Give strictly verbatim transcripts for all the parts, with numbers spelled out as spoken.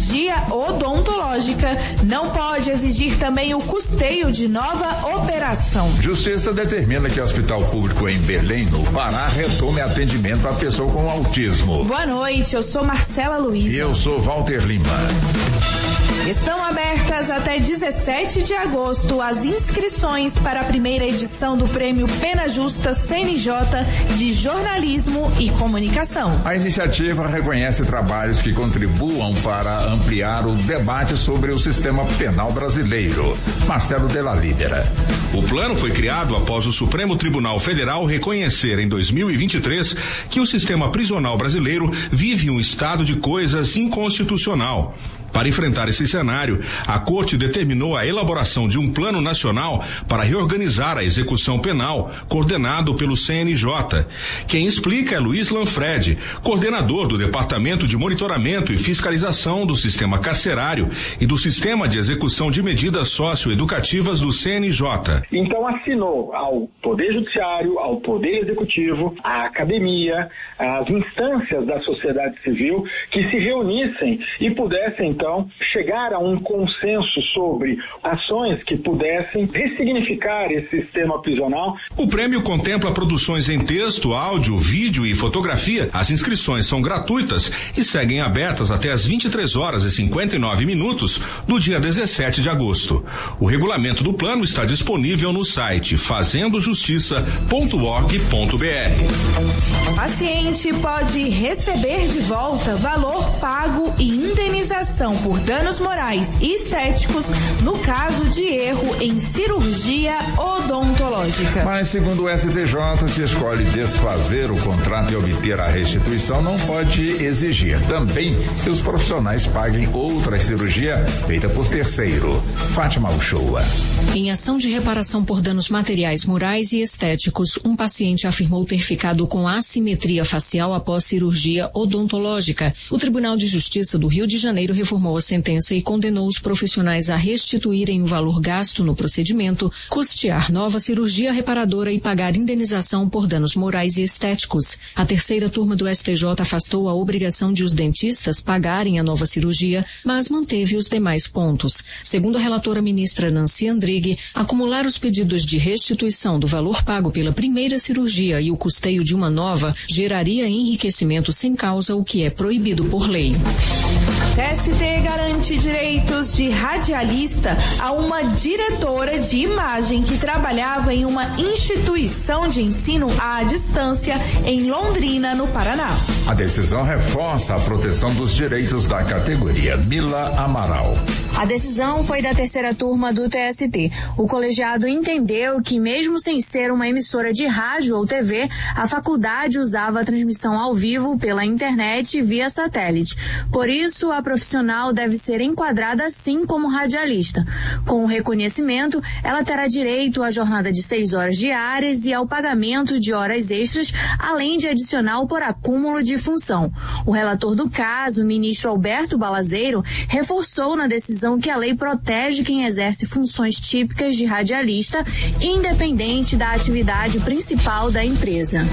cirurgia odontológica, não pode exigir também o custeio de nova operação. Justiça determina que o Hospital Público em Belém, no Pará, retome atendimento à pessoa com autismo. Boa noite, eu sou Marcela Luiz. E eu sou Walter Lima. Estão abertas até dezessete de agosto as inscrições para a primeira edição do Prêmio Pena Justa C N J de Jornalismo e Comunicação. A iniciativa reconhece trabalhos que contribuam para ampliar o debate sobre o sistema penal brasileiro. Marcelo Della Lídera. O plano foi criado após o Supremo Tribunal Federal reconhecer em dois mil e vinte e três que o sistema prisional brasileiro vive um estado de coisas inconstitucional. Para enfrentar esse cenário, a Corte determinou a elaboração de um plano nacional para reorganizar a execução penal, coordenado pelo C N J. Quem explica é Luiz Lanfredi, coordenador do Departamento de Monitoramento e Fiscalização do Sistema Carcerário e do Sistema de Execução de Medidas Socioeducativas do C N J. Então assinou ao Poder Judiciário, ao Poder Executivo, à academia, às instâncias da sociedade civil que se reunissem e pudessem, então, Então, chegar a um consenso sobre ações que pudessem ressignificar esse sistema prisional. O prêmio contempla produções em texto, áudio, vídeo e fotografia. As inscrições são gratuitas e seguem abertas até às vinte e três horas e cinquenta e nove minutos do dia dezessete de agosto. O regulamento do plano está disponível no site fazendo justiça ponto org ponto br. Paciente pode receber de volta valor pago e indenização por danos morais e estéticos no caso de erro em cirurgia odontológica. Mas, segundo o S T J, se escolhe desfazer o contrato e obter a restituição, não pode exigir também que os profissionais paguem outra cirurgia feita por terceiro. Fátima Uchoa. Em ação de reparação por danos materiais, morais e estéticos, um paciente afirmou ter ficado com assimetria facial após cirurgia odontológica. O Tribunal de Justiça do Rio de Janeiro reformou a sentença e condenou os profissionais a restituírem o valor gasto no procedimento, custear nova cirurgia reparadora e pagar indenização por danos morais e estéticos. A terceira turma do S T J afastou a obrigação de os dentistas pagarem a nova cirurgia, mas manteve os demais pontos. Segundo a relatora ministra Nancy Andrighi, acumular os pedidos de restituição do valor pago pela primeira cirurgia e o custeio de uma nova geraria enriquecimento sem causa, o que é proibido por lei. T S T garante direitos de radialista a uma diretora de imagem que trabalhava em uma instituição de ensino à distância em Londrina, no Paraná. A decisão reforça a proteção dos direitos da categoria. Mila Amaral. A decisão foi da terceira turma do T S T. O colegiado entendeu que, mesmo sem ser uma emissora de rádio ou T V, a faculdade usava a transmissão ao vivo pela internet e via satélite. Por isso, a profissional deve ser enquadrada sim como radialista. Com o reconhecimento, ela terá direito à jornada de seis horas diárias e ao pagamento de horas extras, além de adicional por acúmulo de função. O relator do caso, o ministro Alberto Balazeiro, reforçou na decisão que a lei protege quem exerce funções típicas de radialista, independente da atividade principal da empresa.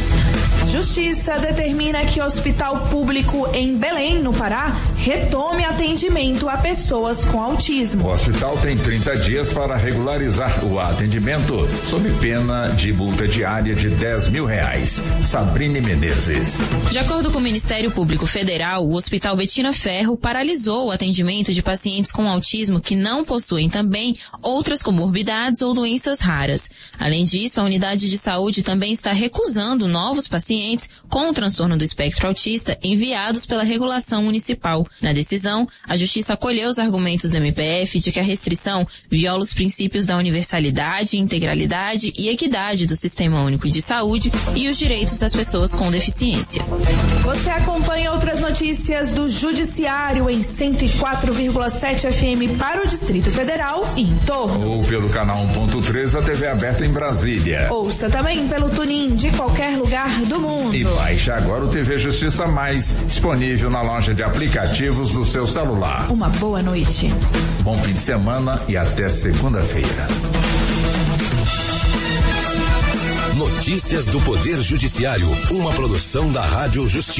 Justiça determina que o Hospital Público em Belém, no Pará, retome atendimento a pessoas com autismo. O hospital tem trinta dias para regularizar o atendimento, sob pena de multa diária de dez mil reais. Sabrine Menezes. De acordo com o Ministério Público Federal, o Hospital Betina Ferro paralisou o atendimento de pacientes com autismo que não possuem também outras comorbidades ou doenças raras. Além disso, a unidade de saúde também está recusando novos pacientes com transtorno do espectro autista enviados pela regulação municipal. Na decisão, a Justiça acolheu os argumentos do M P F de que a restrição viola os princípios da universalidade, integralidade e equidade do Sistema Único de Saúde e os direitos das pessoas com deficiência. Você acompanha outras notícias do Judiciário em cento e quatro vírgula sete F M para o Distrito Federal e em torno. Ou pelo canal um ponto três da T V aberta em Brasília. Ouça também pelo TuneIn de qualquer lugar do mundo. E baixe agora o T V Justiça Mais, disponível na loja de aplicativos do seu celular. Uma boa noite. Bom fim de semana e até segunda-feira. Notícias do Poder Judiciário, uma produção da Rádio Justiça.